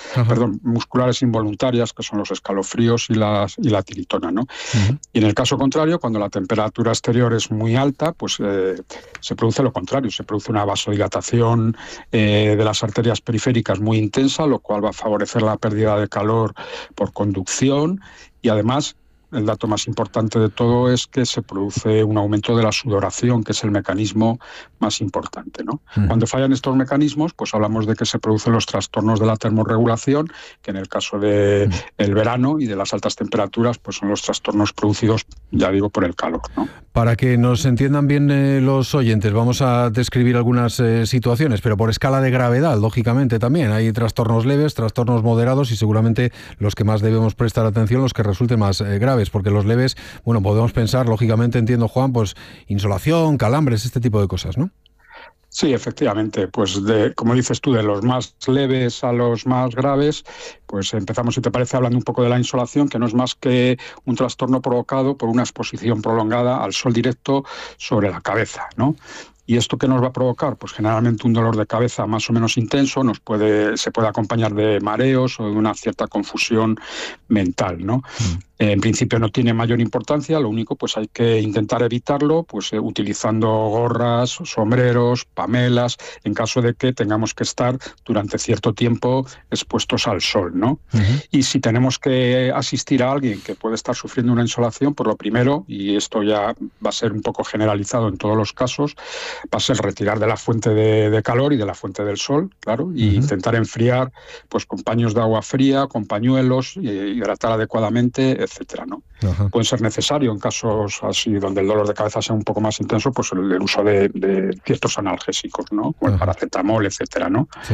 Ajá. perdón, musculares involuntarias, que son los escalofríos y la tiritona, ¿no? Uh-huh. Y en el caso contrario, cuando la temperatura exterior es muy alta, pues se produce lo contrario, se produce una vasodilatación de las arterias periféricas muy intensa, lo cual va a favorecer la pérdida de calor por conducción y además el dato más importante de todo es que se produce un aumento de la sudoración, que es el mecanismo más importante, ¿no? Uh-huh. Cuando fallan estos mecanismos, pues hablamos de que se producen los trastornos de la termorregulación, que en el caso del verano y de las altas temperaturas, pues son los trastornos producidos, ya digo, por el calor, ¿no? Para que nos entiendan bien los oyentes, vamos a describir algunas situaciones, pero por escala de gravedad, lógicamente también. Hay trastornos leves, trastornos moderados y seguramente los que más debemos prestar atención, los que resulten más graves, porque los leves, bueno, podemos pensar, lógicamente, entiendo, Juan, pues insolación, calambres, este tipo de cosas, ¿no? Sí, efectivamente, pues como dices tú, de los más leves a los más graves, pues empezamos, si te parece, hablando un poco de la insolación, que no es más que un trastorno provocado por una exposición prolongada al sol directo sobre la cabeza, ¿no? ¿Y esto qué nos va a provocar? Pues generalmente un dolor de cabeza más o menos intenso, se puede acompañar de mareos o de una cierta confusión mental, ¿no? En principio no tiene mayor importancia, lo único pues hay que intentar evitarlo pues utilizando gorras, sombreros, pamelas, en caso de que tengamos que estar durante cierto tiempo expuestos al sol, ¿no? Uh-huh. Y si tenemos que asistir a alguien que puede estar sufriendo una insolación, pues lo primero, y esto ya va a ser un poco generalizado en todos los casos, va a ser retirar de la fuente de calor y de la fuente del sol, claro, y intentar enfriar pues con paños de agua fría, con pañuelos, hidratar adecuadamente, etcétera, ¿no? Ajá. Puede ser necesario en casos así donde el dolor de cabeza sea un poco más intenso, pues el uso de ciertos analgésicos, ¿no? Como el paracetamol, etcétera, ¿no? Sí.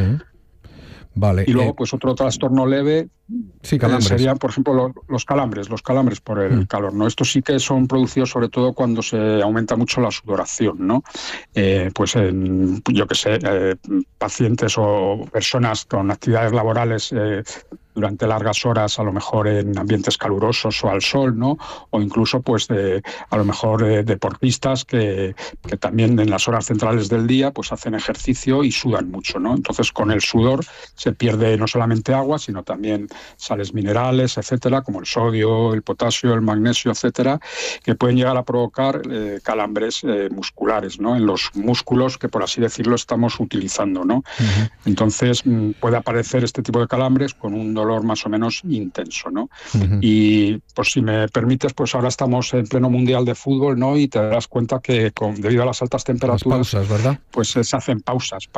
Vale. Y luego, pues otro trastorno leve serían, por ejemplo, los calambres por el calor, ¿no? Estos sí que son producidos sobre todo cuando se aumenta mucho la sudoración, ¿no? Pues yo qué sé, pacientes o personas con actividades laborales durante largas horas, a lo mejor en ambientes calurosos o al sol, ¿no? O incluso, pues, a lo mejor deportistas que también en las horas centrales del día, pues, hacen ejercicio y sudan mucho, ¿no? Entonces, con el sudor se pierde no solamente agua, sino también sales minerales, etcétera, como el sodio, el potasio, el magnesio, etcétera, que pueden llegar a provocar calambres musculares, ¿no? En los músculos que, por así decirlo, estamos utilizando, ¿no? Uh-huh. Entonces, puede aparecer este tipo de calambres con un dolor más o menos intenso, ¿no? Uh-huh. Y pues si me permites, pues ahora estamos en pleno mundial de fútbol, ¿no? Y te darás cuenta que debido a las altas temperaturas, las pausas, ¿verdad? Pues se hacen pausas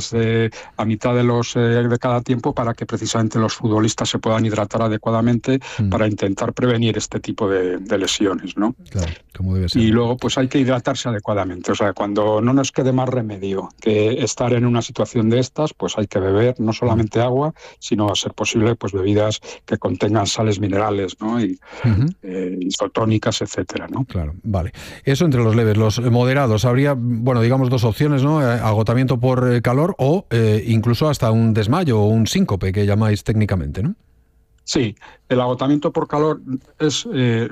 a mitad de cada tiempo para que precisamente los futbolistas se puedan hidratar adecuadamente para intentar prevenir este tipo de lesiones, ¿no? Claro, como debe ser. Y luego pues hay que hidratarse adecuadamente, o sea, cuando no nos quede más remedio que estar en una situación de estas, pues hay que beber no solamente agua, sino a ser posible pues bebidas que contengan sales minerales, ¿no? Y isotónicas, etcétera, ¿no? Claro, vale. Eso entre los leves. Los moderados, habría, bueno, digamos dos opciones, ¿no? Agotamiento por calor o incluso hasta un desmayo o un síncope, que llamáis técnicamente, ¿no? Sí, el agotamiento por calor es...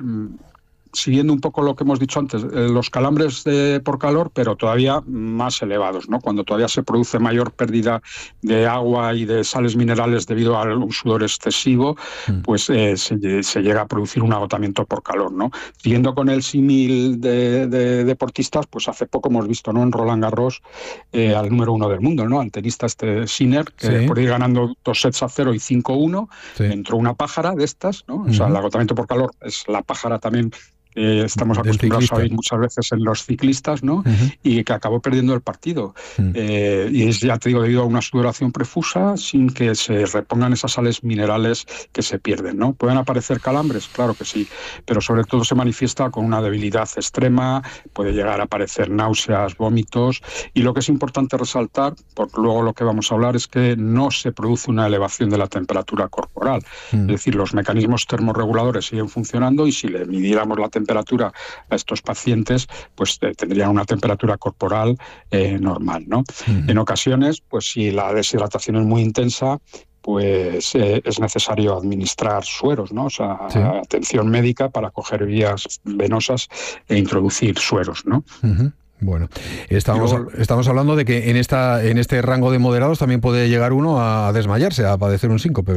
siguiendo un poco lo que hemos dicho antes, los calambres por calor, pero todavía más elevados, ¿no? Cuando todavía se produce mayor pérdida de agua y de sales minerales debido a un sudor excesivo, pues se llega a producir un agotamiento por calor, ¿no? Siguiendo con el símil de deportistas, pues hace poco hemos visto, ¿no? En Roland Garros al número 1 del mundo, ¿no? Al tenista Sinner, que por ir ganando 2-0 y 5-1, entró una pájara de estas, ¿no? O sea, el agotamiento por calor es la pájara también estamos acostumbrados a oír muchas veces en los ciclistas, ¿no? Y que acabó perdiendo el partido. Y es, ya te digo, debido a una sudoración profusa sin que se repongan esas sales minerales que se pierden, ¿no? ¿Pueden aparecer calambres? Claro que sí, pero sobre todo se manifiesta con una debilidad extrema, puede llegar a aparecer náuseas, vómitos, y lo que es importante resaltar, porque luego lo que vamos a hablar es que no se produce una elevación de la temperatura corporal. Es decir, los mecanismos termorreguladores siguen funcionando y si le midiéramos la temperatura a estos pacientes, pues tendrían una temperatura corporal normal, ¿no? En ocasiones, pues si la deshidratación es muy intensa, pues es necesario administrar sueros, ¿no? O sea, atención médica para coger vías venosas e introducir sueros, ¿no? Bueno, estamos hablando de que en este rango de moderados también puede llegar uno a desmayarse, a padecer un síncope.